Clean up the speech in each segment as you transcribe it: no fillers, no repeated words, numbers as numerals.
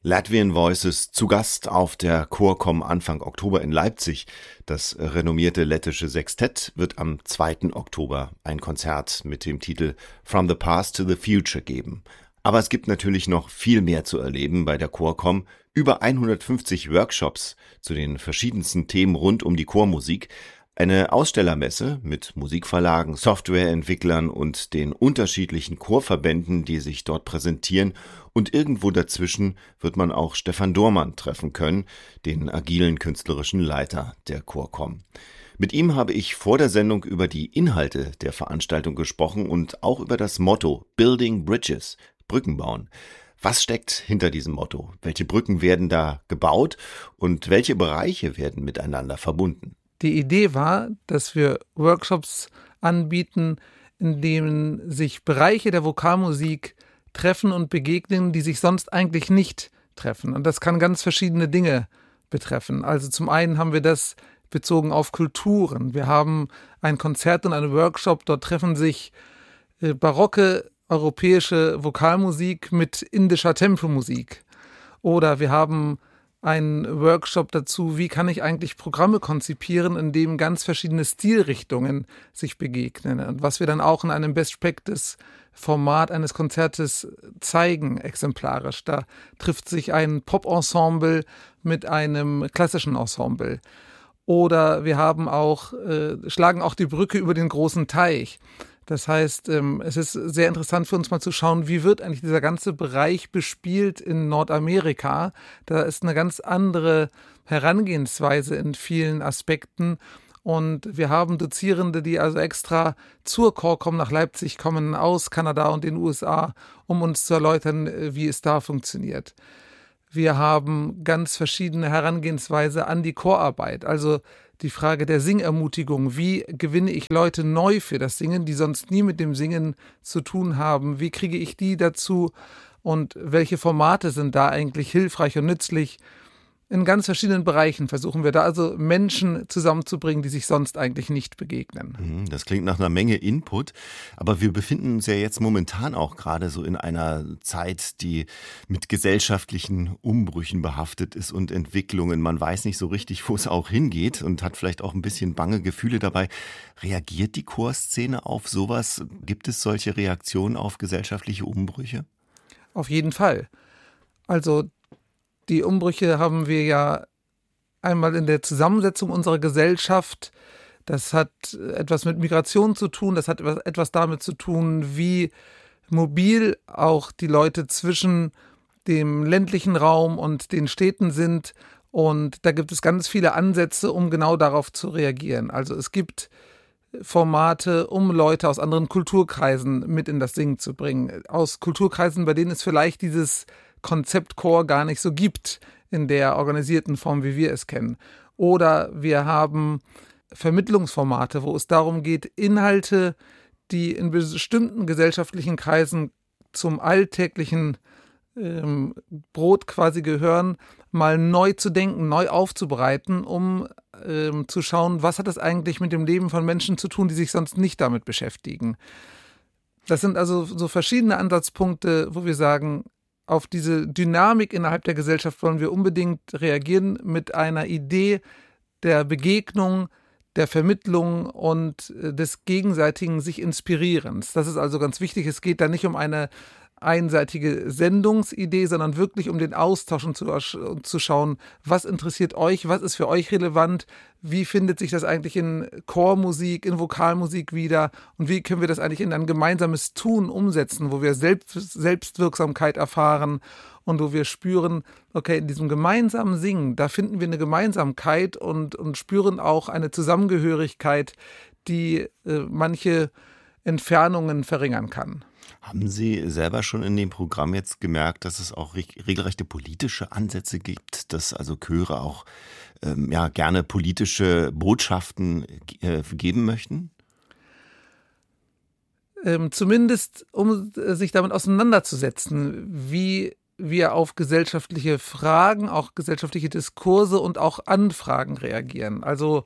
Latvian Voices zu Gast auf der Chorcom Anfang Oktober in Leipzig. Das renommierte lettische Sextett wird am 2. Oktober ein Konzert mit dem Titel From the Past to the Future geben. Aber es gibt natürlich noch viel mehr zu erleben bei der Chorcom. Über 150 Workshops zu den verschiedensten Themen rund um die Chormusik. Eine Ausstellermesse mit Musikverlagen, Softwareentwicklern und den unterschiedlichen Chorverbänden, die sich dort präsentieren. Und irgendwo dazwischen wird man auch Stefan Dohrmann treffen können, den agilen künstlerischen Leiter der Chorcom. Mit ihm habe ich vor der Sendung über die Inhalte der Veranstaltung gesprochen und auch über das Motto Building Bridges, Brücken bauen. Was steckt hinter diesem Motto? Welche Brücken werden da gebaut und welche Bereiche werden miteinander verbunden? Die Idee war, dass wir Workshops anbieten, in denen sich Bereiche der Vokalmusik treffen und begegnen, die sich sonst eigentlich nicht treffen. Und das kann ganz verschiedene Dinge betreffen. Also zum einen haben wir das bezogen auf Kulturen. Wir haben ein Konzert und einen Workshop, dort treffen sich barocke europäische Vokalmusik mit indischer Tempomusik. Oder wir haben einen Workshop dazu, wie kann ich eigentlich Programme konzipieren, in dem ganz verschiedene Stilrichtungen sich begegnen. Und was wir dann auch in einem Best-Practice-Format eines Konzertes zeigen, exemplarisch. Da trifft sich ein Pop-Ensemble mit einem klassischen Ensemble. Oder wir haben schlagen auch die Brücke über den großen Teich. Das heißt, es ist sehr interessant für uns mal zu schauen, wie wird eigentlich dieser ganze Bereich bespielt in Nordamerika. Da ist eine ganz andere Herangehensweise in vielen Aspekten. Und wir haben Dozierende, die also extra zur Chorcom nach Leipzig kommen, aus Kanada und den USA, um uns zu erläutern, wie es da funktioniert. Wir haben ganz verschiedene Herangehensweise an die Chorarbeit. Also die Frage der Singermutigung. Wie gewinne ich Leute neu für das Singen, die sonst nie mit dem Singen zu tun haben? Wie kriege ich die dazu? Und welche Formate sind da eigentlich hilfreich und nützlich? In ganz verschiedenen Bereichen versuchen wir da also Menschen zusammenzubringen, die sich sonst eigentlich nicht begegnen. Das klingt nach einer Menge Input, aber wir befinden uns ja jetzt momentan auch gerade so in einer Zeit, die mit gesellschaftlichen Umbrüchen behaftet ist und Entwicklungen. Man weiß nicht so richtig, wo es auch hingeht und hat vielleicht auch ein bisschen bange Gefühle dabei. Reagiert die Chorszene auf sowas? Gibt es solche Reaktionen auf gesellschaftliche Umbrüche? Auf jeden Fall. Also die Umbrüche haben wir ja einmal in der Zusammensetzung unserer Gesellschaft. Das hat etwas mit Migration zu tun, das hat etwas damit zu tun, wie mobil auch die Leute zwischen dem ländlichen Raum und den Städten sind. Und da gibt es ganz viele Ansätze, um genau darauf zu reagieren. Also es gibt Formate, um Leute aus anderen Kulturkreisen mit in das Singen zu bringen. Aus Kulturkreisen, bei denen es vielleicht dieses Konzept Chor gar nicht so gibt in der organisierten Form, wie wir es kennen. Oder wir haben Vermittlungsformate, wo es darum geht, Inhalte, die in bestimmten gesellschaftlichen Kreisen zum alltäglichen Brot quasi gehören, mal neu zu denken, neu aufzubereiten, um zu schauen, was hat das eigentlich mit dem Leben von Menschen zu tun, die sich sonst nicht damit beschäftigen. Das sind also so verschiedene Ansatzpunkte, wo wir sagen, auf diese Dynamik innerhalb der Gesellschaft wollen wir unbedingt reagieren mit einer Idee der Begegnung, der Vermittlung und des gegenseitigen sich Inspirierens. Das ist also ganz wichtig. Es geht da nicht um eine einseitige Sendungsidee, sondern wirklich um den Austausch und zu schauen, was interessiert euch, was ist für euch relevant, wie findet sich das eigentlich in Chormusik, in Vokalmusik wieder und wie können wir das eigentlich in ein gemeinsames Tun umsetzen, wo wir Selbstwirksamkeit erfahren und wo wir spüren, okay, in diesem gemeinsamen Singen, da finden wir eine Gemeinsamkeit und spüren auch eine Zusammengehörigkeit, die manche Entfernungen verringern kann. Haben Sie selber schon in dem Programm jetzt gemerkt, dass es auch regelrechte politische Ansätze gibt, dass also Chöre auch gerne politische Botschaften geben möchten? Zumindest, um sich damit auseinanderzusetzen, wie wir auf gesellschaftliche Fragen, auch gesellschaftliche Diskurse und auch Anfragen reagieren. Also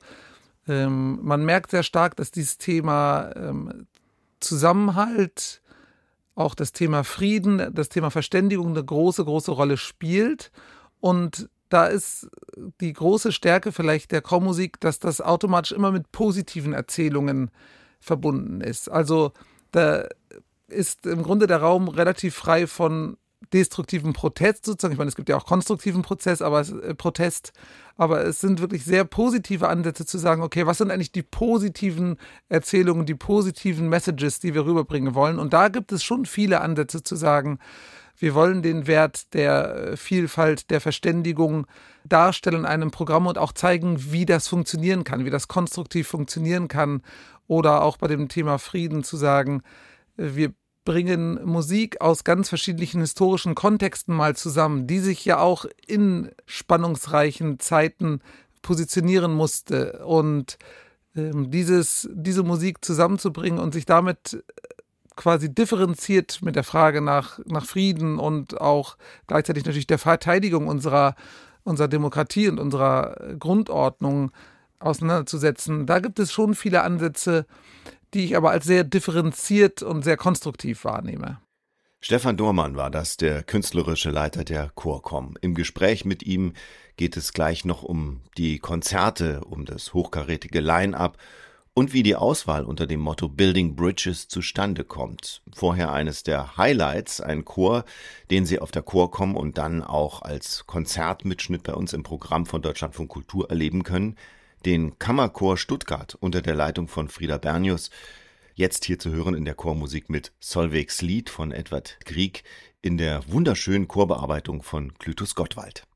man merkt sehr stark, dass dieses Thema Zusammenhalt, auch das Thema Frieden, das Thema Verständigung eine große, große Rolle spielt. Und da ist die große Stärke vielleicht der Chormusik, dass das automatisch immer mit positiven Erzählungen verbunden ist. Also da ist im Grunde der Raum relativ frei von destruktiven Protest sozusagen. Ich meine, es gibt ja auch konstruktiven Protest, aber es sind wirklich sehr positive Ansätze zu sagen, okay, was sind eigentlich die positiven Erzählungen, die positiven Messages, die wir rüberbringen wollen? Und da gibt es schon viele Ansätze zu sagen, wir wollen den Wert der Vielfalt, der Verständigung darstellen in einem Programm und auch zeigen, wie das funktionieren kann, wie das konstruktiv funktionieren kann. Oder auch bei dem Thema Frieden zu sagen, wir bringen Musik aus ganz verschiedenen historischen Kontexten mal zusammen, die sich ja auch in spannungsreichen Zeiten positionieren musste. Und diese Musik zusammenzubringen und sich damit quasi differenziert mit der Frage nach Frieden und auch gleichzeitig natürlich der Verteidigung unserer Demokratie und unserer Grundordnung auseinanderzusetzen. Da gibt es schon viele Ansätze, die ich aber als sehr differenziert und sehr konstruktiv wahrnehme. Stefan Dohrmann war das, der künstlerische Leiter der Chorkom. Im Gespräch mit ihm geht es gleich noch um die Konzerte, um das hochkarätige Line-up und wie die Auswahl unter dem Motto Building Bridges zustande kommt. Vorher eines der Highlights, ein Chor, den Sie auf der Chorkom und dann auch als Konzertmitschnitt bei uns im Programm von Deutschlandfunk Kultur erleben können, den Kammerchor Stuttgart unter der Leitung von Frieda Bernius. Jetzt hier zu hören in der Chormusik mit Solveig's Lied von Edvard Grieg in der wunderschönen Chorbearbeitung von Clytus Gottwald.